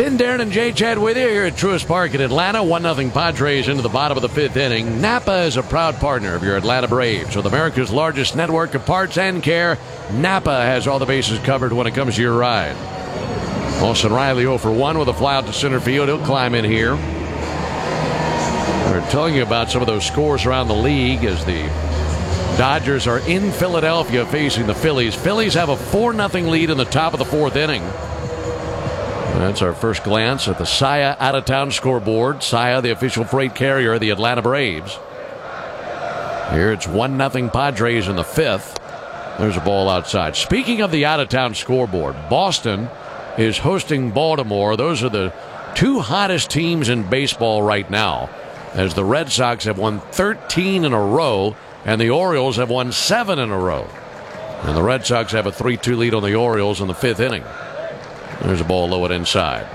Ben Darren and Jay Chad with you here at Truist Park in Atlanta. 1-0 Padres into the bottom of the fifth inning. Napa is a proud partner of your Atlanta Braves. With America's largest network of parts and care, Napa has all the bases covered when it comes to your ride. Austin Riley 0 for 1 with a fly out to center field. He'll climb in here. We're telling you about some of those scores around the league as the Dodgers are in Philadelphia facing the Phillies. Phillies have a 4-0 lead in the top of the fourth inning. That's our first glance at the Saia out-of-town scoreboard. Saia, the official freight carrier of the Atlanta Braves. Here it's 1-0 Padres in the fifth. There's a ball outside. Speaking of the out-of-town scoreboard, Boston is hosting Baltimore. Those are the two hottest teams in baseball right now, as the Red Sox have won 13 in a row and the Orioles have won 7 in a row. And the Red Sox have a 3-2 lead on the Orioles in the fifth inning. There's a ball low and inside.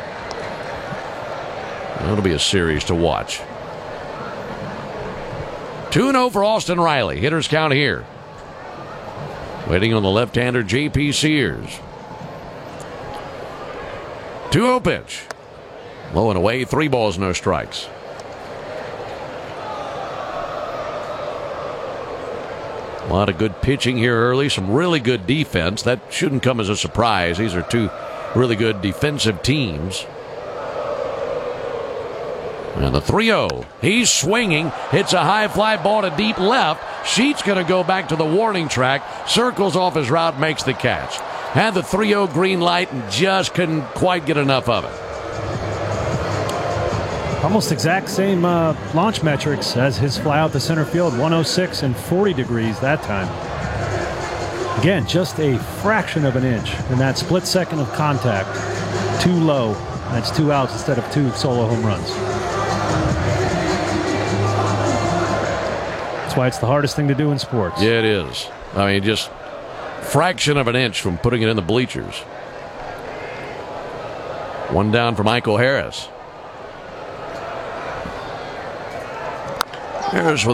That'll be a series to watch. 2-0 for Austin Riley. Hitters count here. Waiting on the left-hander J.P. Sears. 2-0 pitch. Low and away. 3 balls, no strikes. A lot of good pitching here early. Some really good defense. That shouldn't come as a surprise. These are two really good defensive teams. And the 3-0. He's swinging. Hits a high fly ball to deep left. Sheets going to go back to the warning track. Circles off his route, makes the catch. Had the 3-0 green light and just couldn't quite get enough of it. Almost exact same launch metrics as his fly out to center field. 106 and 40 degrees that time. Again, just a fraction of an inch in that split second of contact. Too low. That's 2 outs instead of 2 solo home runs. That's why it's the hardest thing to do in sports. Yeah, it is. I mean, just fraction of an inch from putting it in the bleachers. 1 down for Michael Harris. Here's